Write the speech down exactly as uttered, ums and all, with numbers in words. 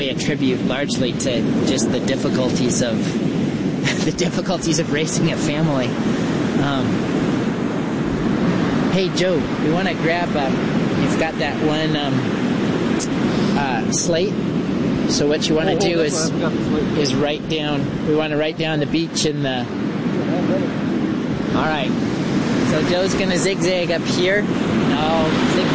attribute largely to just the difficulties of the difficulties of raising a family. Um, hey Joe, we want to grab. Um, you've got that one um, uh, slate. So what you want to oh, do is is write down. We want to write down the beach and the. All right. So Joe's gonna zigzag up here. And I'll zigzag